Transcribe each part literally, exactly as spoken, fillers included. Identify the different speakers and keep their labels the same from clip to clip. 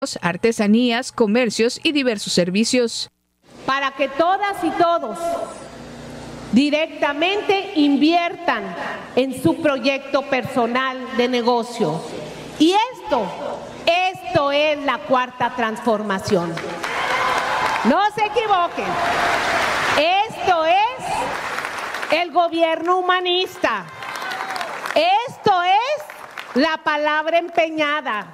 Speaker 1: artesanías, comercios y diversos servicios.
Speaker 2: Para que todas y todos directamente inviertan en su proyecto personal de negocio. Y esto, esto es la cuarta transformación. No se equivoquen. Esto es el gobierno humanista. Esto es la palabra empeñada.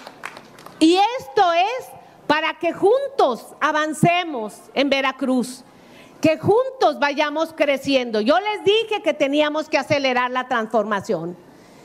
Speaker 2: Y esto es para que juntos avancemos en Veracruz, que juntos vayamos creciendo. Yo les dije que teníamos que acelerar la transformación.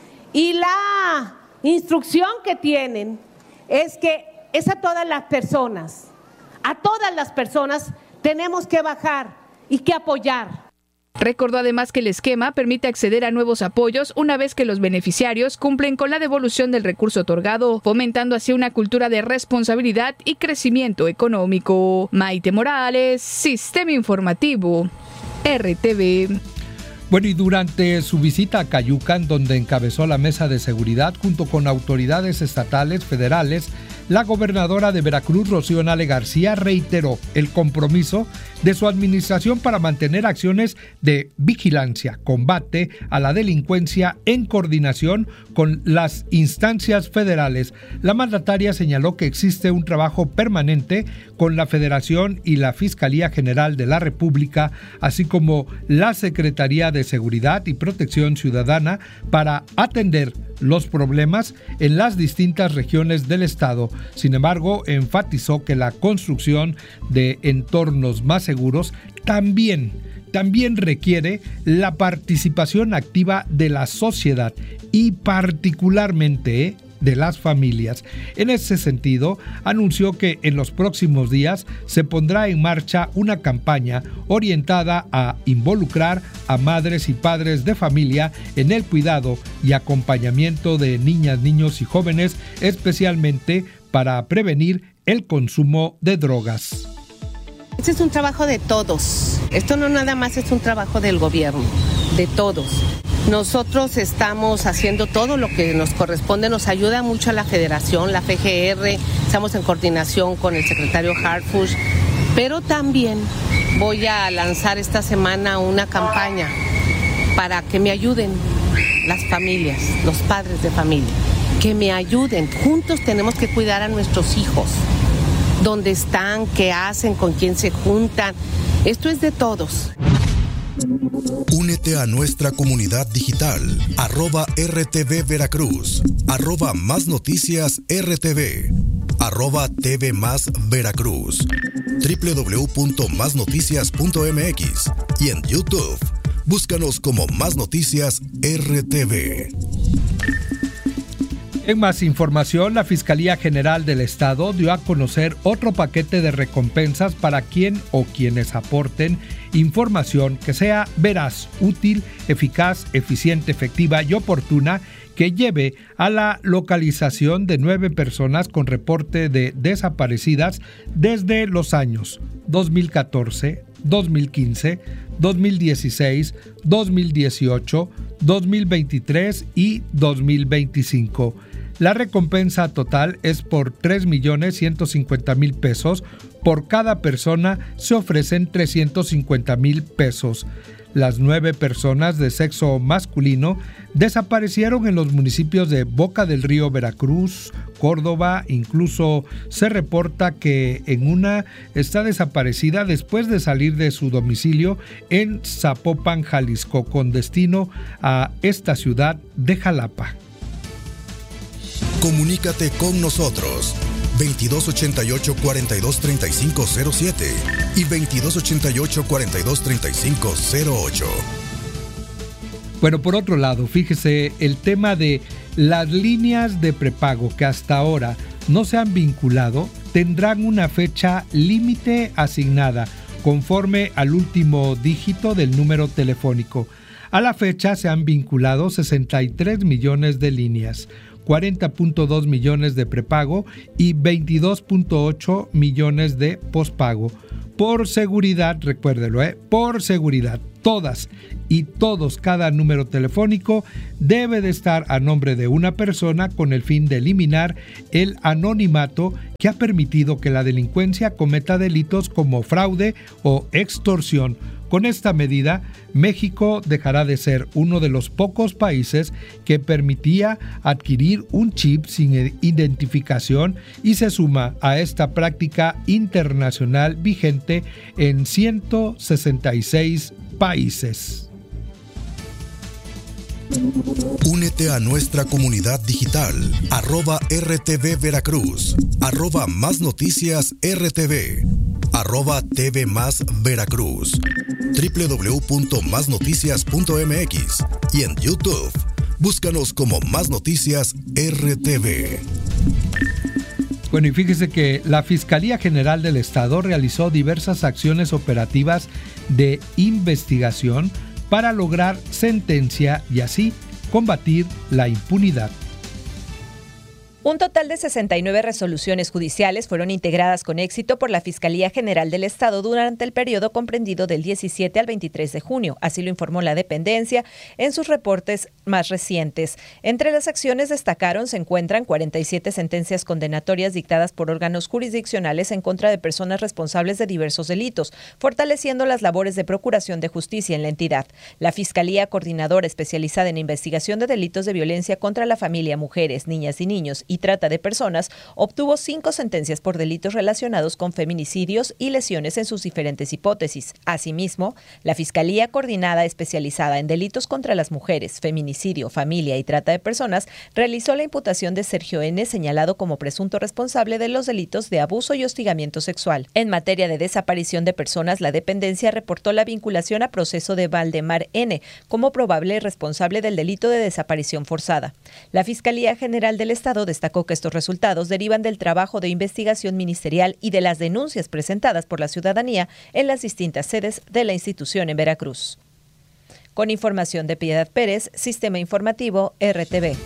Speaker 2: Y la instrucción que tienen es que es a todas las personas, a todas las personas tenemos que bajar y que apoyar.
Speaker 1: Recordó además que el esquema permite acceder a nuevos apoyos una vez que los beneficiarios cumplen con la devolución del recurso otorgado, fomentando así una cultura de responsabilidad y crecimiento económico. Maite Morales, Sistema Informativo, R T V.
Speaker 3: Bueno, y durante su visita a Cayucan, donde encabezó la mesa de seguridad junto con autoridades estatales, federales, la gobernadora de Veracruz, Rocío Nale García, reiteró el compromiso de su administración para mantener acciones de vigilancia, combate a la delincuencia en coordinación con las instancias federales. La mandataria señaló que existe un trabajo permanente con la Federación y la Fiscalía General de la República, así como la Secretaría de Seguridad y Protección Ciudadana, para atender los problemas en las distintas regiones del estado. Sin embargo, enfatizó que la construcción de entornos más seguros también, también requiere la participación activa de la sociedad y particularmente de las familias. En ese sentido, anunció que en los próximos días se pondrá en marcha una campaña orientada a involucrar a madres y padres de familia en el cuidado y acompañamiento de niñas, niños y jóvenes, especialmente para prevenir el consumo de drogas.
Speaker 4: Este es un trabajo de todos. Esto no nada más es un trabajo del gobierno, de todos. Nosotros estamos haciendo todo lo que nos corresponde, nos ayuda mucho a la Federación, la F G R, estamos en coordinación con el secretario Harfush, pero también voy a lanzar esta semana una campaña para que me ayuden las familias, los padres de familia, que me ayuden. Juntos tenemos que cuidar a nuestros hijos, dónde están, qué hacen, con quién se juntan. Esto es de todos.
Speaker 5: Únete a nuestra comunidad digital, arroba R T V Veracruz, arroba Más Noticias R T V, arroba T V Más Veracruz, doble u doble u doble u punto más noticias punto m x y en YouTube, búscanos como Más Noticias R T V.
Speaker 3: En más información, la Fiscalía General del Estado dio a conocer otro paquete de recompensas para quien o quienes aporten información que sea veraz, útil, eficaz, eficiente, efectiva y oportuna, que lleve a la localización de nueve personas con reporte de desaparecidas desde los años dos mil catorce, dos mil quince, dos mil dieciséis, dos mil dieciocho, dos mil veintitrés y dos mil veinticinco. La recompensa total es por tres millones ciento cincuenta mil pesos. Por cada persona se ofrecen trescientos cincuenta mil pesos. Las nueve personas de sexo masculino desaparecieron en los municipios de Boca del Río, Veracruz, Córdoba. Incluso se reporta que en una está desaparecida después de salir de su domicilio en Zapopan, Jalisco, con destino a esta ciudad de Jalapa.
Speaker 5: Comunícate con nosotros veintidós ochenta y ocho, cuarenta y dos, treinta y cinco cero siete y veintidós ochenta y ocho, cuarenta y dos, treinta y cinco cero ocho.
Speaker 3: Bueno, por otro lado, fíjese el tema de las líneas de prepago que hasta ahora no se han vinculado, tendrán una fecha límite asignada conforme al último dígito del número telefónico. A la fecha se han vinculado sesenta y tres millones de líneas, cuarenta punto dos millones de prepago y veintidós punto ocho millones de pospago. Por seguridad, recuérdelo, ¿eh? por seguridad, todas y todos, cada número telefónico debe de estar a nombre de una persona con el fin de eliminar el anonimato que ha permitido que la delincuencia cometa delitos como fraude o extorsión. Con esta medida, México dejará de ser uno de los pocos países que permitía adquirir un chip sin identificación y se suma a esta práctica internacional vigente en ciento sesenta y seis países.
Speaker 5: Únete a nuestra comunidad digital, arroba R T V Veracruz, arroba Más Noticias R T V, arroba T V Más Veracruz, doble u doble u doble u punto más noticias punto m x y en YouTube. Búscanos como Más Noticias R T V.
Speaker 3: Bueno, y fíjese que la Fiscalía General del Estado realizó diversas acciones operativas de investigación para lograr sentencia y así combatir la impunidad.
Speaker 6: Un total de sesenta y nueve resoluciones judiciales fueron integradas con éxito por la Fiscalía General del Estado durante el periodo comprendido del diecisiete al veintitrés de junio, así lo informó la dependencia en sus reportes más recientes. Entre las acciones destacaron se encuentran cuarenta y siete sentencias condenatorias dictadas por órganos jurisdiccionales en contra de personas responsables de diversos delitos, fortaleciendo las labores de procuración de justicia en la entidad. La Fiscalía Coordinadora especializada en investigación de delitos de violencia contra la familia, mujeres, niñas y niños y trata de personas, obtuvo cinco sentencias por delitos relacionados con feminicidios y lesiones en sus diferentes hipótesis. Asimismo, la Fiscalía Coordinada especializada en delitos contra las mujeres, feminicidio, familia y trata de personas realizó la imputación de Sergio N., señalado como presunto responsable de los delitos de abuso y hostigamiento sexual. En materia de desaparición de personas, la dependencia reportó la vinculación a proceso de Valdemar N. como probable responsable del delito de desaparición forzada. La Fiscalía General del Estado destacó que estos resultados derivan del trabajo de investigación ministerial y de las denuncias presentadas por la ciudadanía en las distintas sedes de la institución en Veracruz. Con información de Piedad Pérez, Sistema Informativo R T V.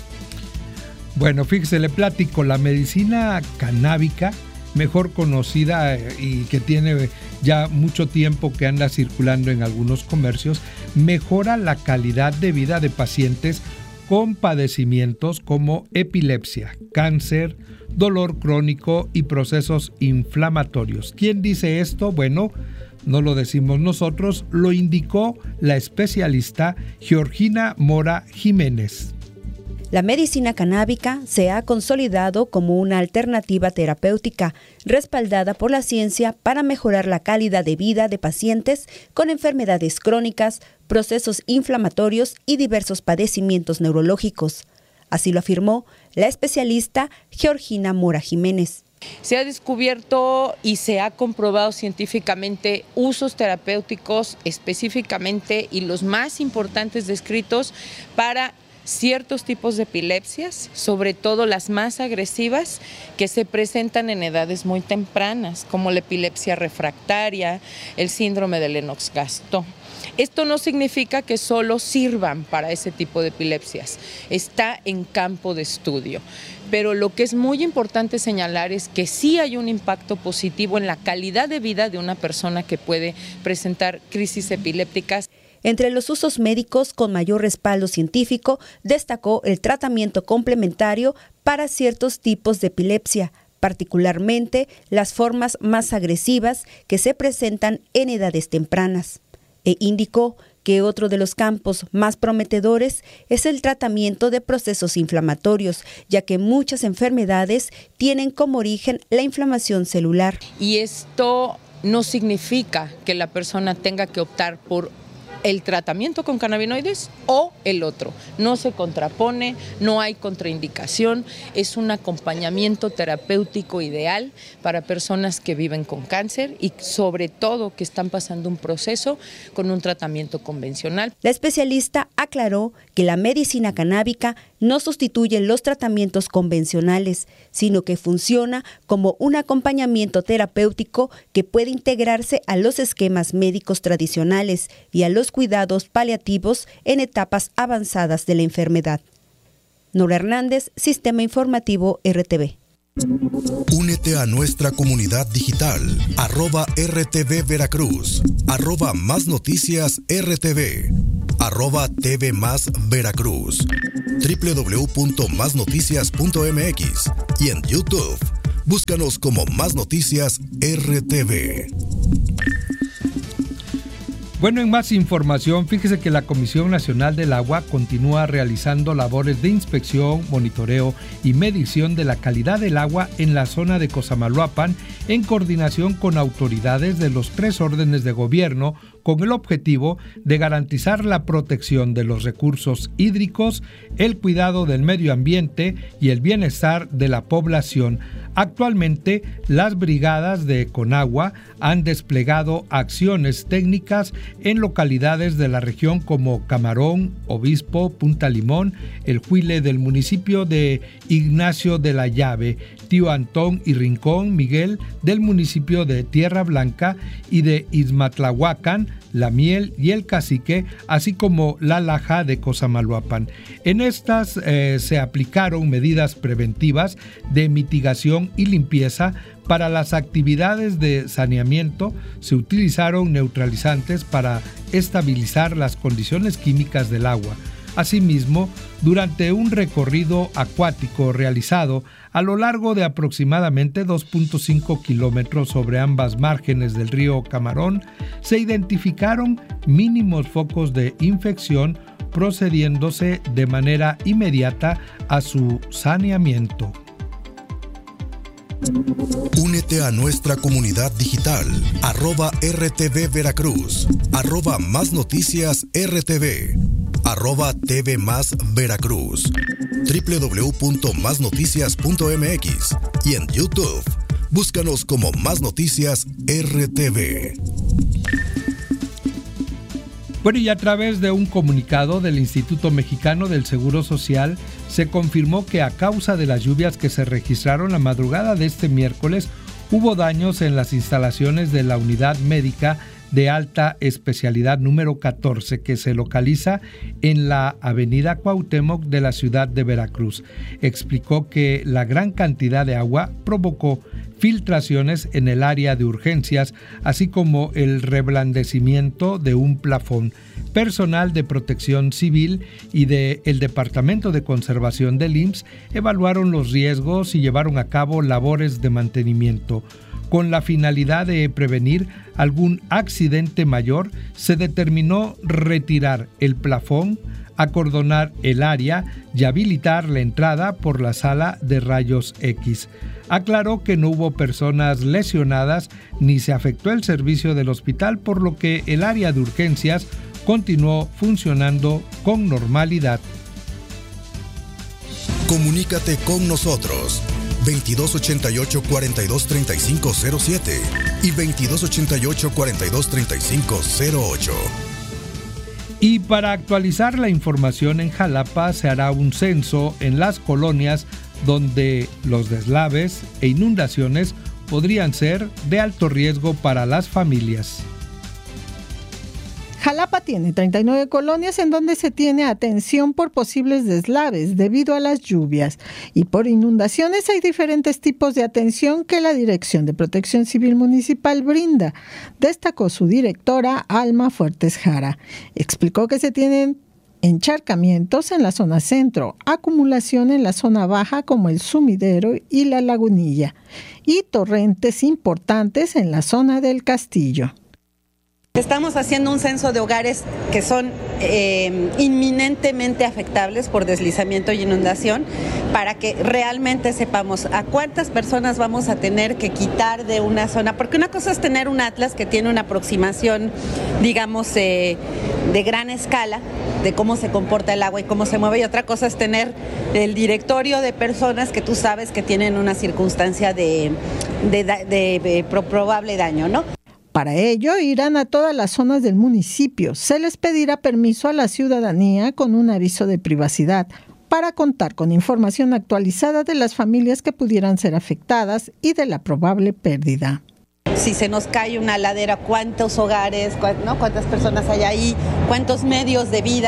Speaker 3: Bueno, fíjese, le platico, la medicina canábica, mejor conocida y que tiene ya mucho tiempo que anda circulando en algunos comercios, mejora la calidad de vida de pacientes con padecimientos como epilepsia, cáncer, dolor crónico y procesos inflamatorios. ¿Quién dice esto? Bueno, no lo decimos nosotros, lo indicó la especialista Georgina Mora Jiménez.
Speaker 7: La medicina canábica se ha consolidado como una alternativa terapéutica respaldada por la ciencia para mejorar la calidad de vida de pacientes con enfermedades crónicas, procesos inflamatorios y diversos padecimientos neurológicos. Así lo afirmó la especialista Georgina Mora Jiménez.
Speaker 8: Se ha descubierto y se ha comprobado científicamente usos terapéuticos específicamente y los más importantes descritos para ciertos tipos de epilepsias, sobre todo las más agresivas que se presentan en edades muy tempranas, como la epilepsia refractaria, el síndrome de Lennox-Gastaut. Esto no significa que solo sirvan para ese tipo de epilepsias, está en campo de estudio. Pero lo que es muy importante señalar es que sí hay un impacto positivo en la calidad de vida de una persona que puede presentar crisis epilépticas.
Speaker 7: Entre los usos médicos con mayor respaldo científico, destacó el tratamiento complementario para ciertos tipos de epilepsia, particularmente las formas más agresivas que se presentan en edades tempranas. E indicó que otro de los campos más prometedores es el tratamiento de procesos inflamatorios, ya que muchas enfermedades tienen como origen la inflamación celular.
Speaker 8: Y esto no significa que la persona tenga que optar por el tratamiento con cannabinoides o el otro. No se contrapone, no hay contraindicación, es un acompañamiento terapéutico ideal para personas que viven con cáncer y sobre todo que están pasando un proceso con un tratamiento convencional.
Speaker 7: La especialista aclaró que la medicina canábica no sustituye los tratamientos convencionales, sino que funciona como un acompañamiento terapéutico que puede integrarse a los esquemas médicos tradicionales y a los cuidados paliativos en etapas avanzadas de la enfermedad. Nora Hernández, Sistema Informativo R T V.
Speaker 5: Únete a nuestra comunidad digital, arroba R T V Veracruz, arroba Más Noticias R T V, arroba T V Más Veracruz, doble u doble u doble u punto más noticias punto m x y en YouTube. Búscanos como Más Noticias R T V.
Speaker 3: Bueno, en más información, fíjese que la Comisión Nacional del Agua continúa realizando labores de inspección, monitoreo y medición de la calidad del agua en la zona de Cosamaloapan en coordinación con autoridades de los tres órdenes de gobierno, con el objetivo de garantizar la protección de los recursos hídricos, el cuidado del medio ambiente y el bienestar de la población. Actualmente, las brigadas de Conagua han desplegado acciones técnicas en localidades de la región como Camarón, Obispo, Punta Limón, El Huile del municipio de Ignacio de la Llave, Tío Antón y Rincón Miguel del municipio de Tierra Blanca y de Izmatlahuacán, La Miel y El Cacique, así como La Laja de Cosamaloapan. En estas eh, se aplicaron medidas preventivas de mitigación y limpieza. Para las actividades de saneamiento se utilizaron neutralizantes para estabilizar las condiciones químicas del agua. Asimismo, durante un recorrido acuático realizado a lo largo de aproximadamente dos punto cinco kilómetros sobre ambas márgenes del río Camarón, se identificaron mínimos focos de infección, procediéndose de manera inmediata a su saneamiento.
Speaker 5: Únete a nuestra comunidad digital, arroba R T V Veracruz, arroba Más Noticias R T V, arroba T V Más Veracruz, doble u doble u doble u punto más noticias punto m x y en YouTube. Búscanos como Más Noticias R T V.
Speaker 3: Bueno, y a través de un comunicado del Instituto Mexicano del Seguro Social, se confirmó que a causa de las lluvias que se registraron la madrugada de este miércoles, hubo daños en las instalaciones de la Unidad Médica de Alta Especialidad número catorce, que se localiza en la Avenida Cuauhtémoc de la ciudad de Veracruz. Explicó que la gran cantidad de agua provocó filtraciones en el área de urgencias, así como el reblandecimiento de un plafón. Personal de Protección Civil y del Departamento de Conservación del I M S S evaluaron los riesgos y llevaron a cabo labores de mantenimiento. Con la finalidad de prevenir algún accidente mayor, se determinó retirar el plafón, acordonar el área y habilitar la entrada por la sala de rayos X. Aclaró que no hubo personas lesionadas ni se afectó el servicio del hospital, por lo que el área de urgencias continuó funcionando con normalidad.
Speaker 5: Comunícate con nosotros veintidós ochenta y ocho, cuarenta y dos, treinta y cinco cero siete y veintidós ochenta y ocho, cuarenta y dos, treinta y cinco cero ocho.
Speaker 3: Y para actualizar la información, en Jalapa se hará un censo en las colonias donde los deslaves e inundaciones podrían ser de alto riesgo para las familias.
Speaker 9: Jalapa tiene treinta y nueve colonias en donde se tiene atención por posibles deslaves debido a las lluvias, y por inundaciones hay diferentes tipos de atención que la Dirección de Protección Civil Municipal brinda, destacó su directora Alma Fuertes Jara. Explicó que se tienen encharcamientos en la zona centro, acumulación en la zona baja como el Sumidero y la Lagunilla, y torrentes importantes en la zona del Castillo.
Speaker 10: Estamos haciendo un censo de hogares que son eh, inminentemente afectables por deslizamiento y inundación, para que realmente sepamos a cuántas personas vamos a tener que quitar de una zona, porque una cosa es tener un atlas que tiene una aproximación, digamos, eh, de gran escala, de cómo se comporta el agua y cómo se mueve, y otra cosa es tener el directorio de personas que tú sabes que tienen una circunstancia de, de, de, de, de probable daño, ¿no?
Speaker 9: Para ello, irán a todas las zonas del municipio. Se les pedirá permiso a la ciudadanía con un aviso de privacidad para contar con información actualizada de las familias que pudieran ser afectadas y de la probable pérdida.
Speaker 10: Si se nos cae una ladera, cuántos hogares, ¿no? Cuántas personas hay ahí, cuántos medios de vida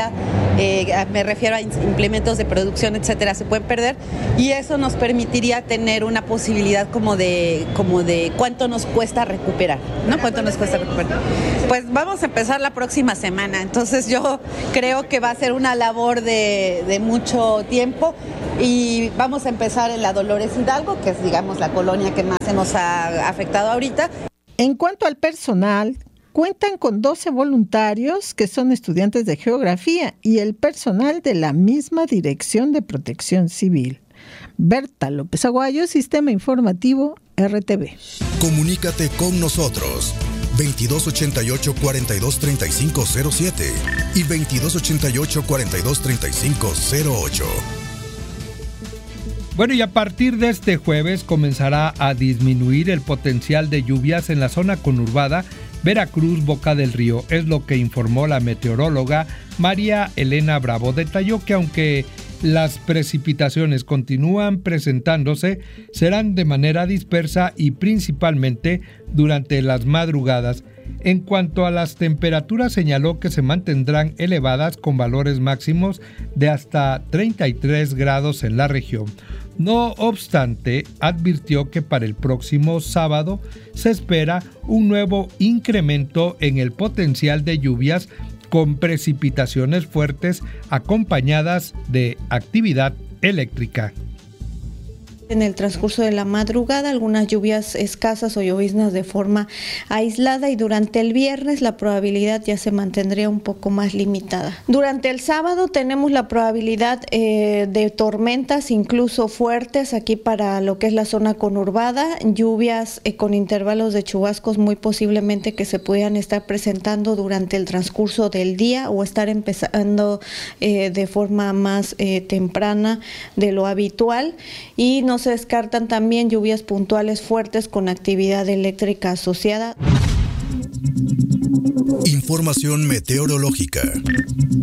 Speaker 10: eh, me refiero a implementos de producción, etcétera, se pueden perder, y eso nos permitiría tener una posibilidad como de, como de cuánto nos cuesta recuperar, ¿no? ¿Cuánto nos cuesta recuperar? Pues vamos a empezar la próxima semana, entonces yo creo que va a ser una labor de, de mucho tiempo, y vamos a empezar en la Dolores Hidalgo, que es, digamos, la colonia que más se nos ha afectado ahorita.
Speaker 9: En cuanto al personal, cuentan con doce voluntarios que son estudiantes de geografía y el personal de la misma Dirección de Protección Civil. Berta López Aguayo, Sistema Informativo R T V.
Speaker 5: Comunícate con nosotros veintidós ochenta y ocho, cuarenta y dos, treinta y cinco cero siete y veintidós ochenta y ocho, cuarenta y dos, treinta y cinco cero ocho.
Speaker 3: Bueno, y a partir de este jueves comenzará a disminuir el potencial de lluvias en la zona conurbada Veracruz-Boca del Río. Es lo que informó la meteoróloga María Elena Bravo. Detalló que aunque las precipitaciones continúan presentándose, serán de manera dispersa y principalmente durante las madrugadas. En cuanto a las temperaturas, señaló que se mantendrán elevadas con valores máximos de hasta treinta y tres grados en la región. No obstante, advirtió que para el próximo sábado se espera un nuevo incremento en el potencial de lluvias con precipitaciones fuertes acompañadas de actividad eléctrica.
Speaker 11: En el transcurso de la madrugada, algunas lluvias escasas o lloviznas de forma aislada, y durante el viernes la probabilidad ya se mantendría un poco más limitada. Durante el sábado tenemos la probabilidad eh, de tormentas incluso fuertes aquí para lo que es la zona conurbada, lluvias eh, con intervalos de chubascos muy posiblemente que se puedan estar presentando durante el transcurso del día o estar empezando eh, de forma más eh, temprana de lo habitual, y no se descartan también lluvias puntuales fuertes con actividad eléctrica asociada.
Speaker 5: Información meteorológica.